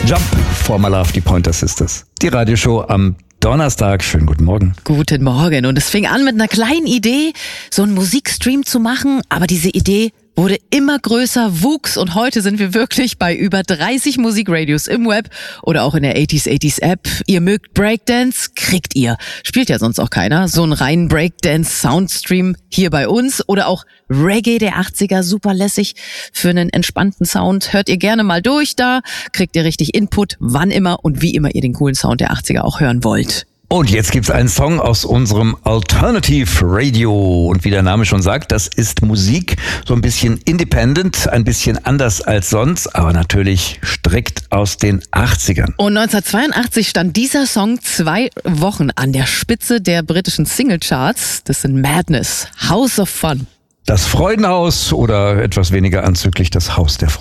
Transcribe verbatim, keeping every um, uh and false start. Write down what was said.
Jump for My Love, die Pointer Sisters. Die Radioshow am Donnerstag. Schönen guten Morgen. Guten Morgen. Und es fing an mit einer kleinen Idee, so einen Musikstream zu machen. Aber diese Idee wurde immer größer, wuchs und heute sind wir wirklich bei über dreißig Musikradios im Web oder auch in der achtziger achtziger App. Ihr mögt Breakdance, kriegt ihr. Spielt ja sonst auch keiner. So einen reinen Breakdance-Soundstream hier bei uns oder auch Reggae der achtziger, super lässig für einen entspannten Sound. Hört ihr gerne mal durch, da kriegt ihr richtig Input, wann immer und wie immer ihr den coolen Sound der achtziger auch hören wollt. Und jetzt gibt's einen Song aus unserem Alternative Radio. Und wie der Name schon sagt, das ist Musik, so ein bisschen independent, ein bisschen anders als sonst, aber natürlich strikt aus den achtzigern. Und neunzehnhundertzweiundachtzig stand dieser Song zwei Wochen an der Spitze der britischen Singlecharts. Das sind Madness, House of Fun. Das Freudenhaus oder etwas weniger anzüglich das Haus der Freude.